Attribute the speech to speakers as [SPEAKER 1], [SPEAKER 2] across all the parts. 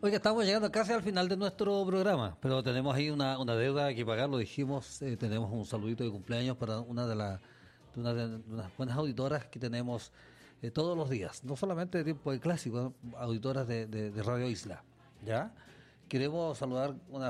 [SPEAKER 1] Oiga, estamos llegando casi al final de nuestro programa, pero tenemos ahí una deuda que pagar, lo dijimos, tenemos un saludito de cumpleaños para de unas buenas auditoras que tenemos todos los días, no solamente de tiempo de clásico, auditoras de Radio Isla, ¿ya? Queremos saludar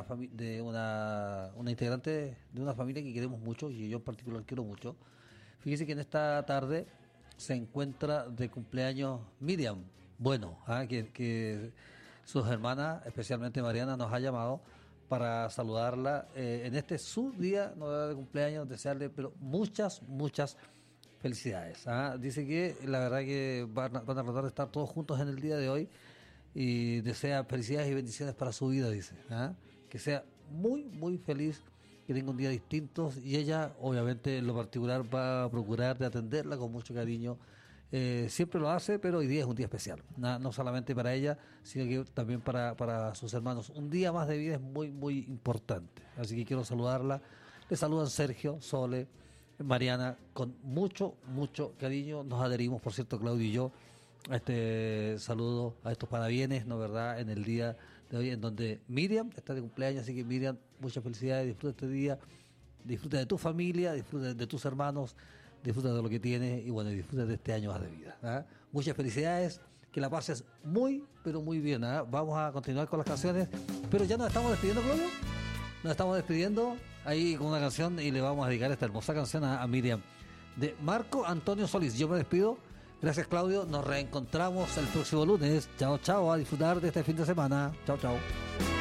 [SPEAKER 1] una integrante de una familia que queremos mucho y yo en particular quiero mucho. Fíjese que en esta tarde se encuentra de cumpleaños Miriam Bueno, que sus hermanas, especialmente Mariana, nos ha llamado para saludarla en este su día de cumpleaños, desearle pero muchas felicidades. Dice que la verdad que van a tratar de estar todos juntos en el día de hoy y desea felicidades y bendiciones para su vida, dice. Que sea muy feliz, que tenga un día distinto y ella obviamente en lo particular va a procurar de atenderla con mucho cariño. Siempre lo hace, pero hoy día es un día especial, no solamente para ella, sino que también para sus hermanos. Un día más de vida es muy importante, así que quiero saludarla. Le saludan Sergio, Sole, Mariana, con mucho cariño. Nos adherimos, por cierto, Claudio y yo, a este saludo, a estos parabienes, ¿no verdad?, en el día de hoy, en donde Miriam está de cumpleaños. Así que Miriam, muchas felicidades, disfruta este día, disfruta de tu familia, disfruta de tus hermanos, disfruta de lo que tienes y bueno, disfruta de este año más de vida. Muchas felicidades, que la pases pero muy bien. Vamos a continuar con las canciones, pero ya nos estamos despidiendo, Claudio. Nos estamos despidiendo ahí con una canción y le vamos a dedicar esta hermosa canción a Miriam, de Marco Antonio Solís. Yo me despido. Gracias, Claudio. Nos reencontramos el próximo lunes. Chao, a disfrutar de este fin de semana. Chao.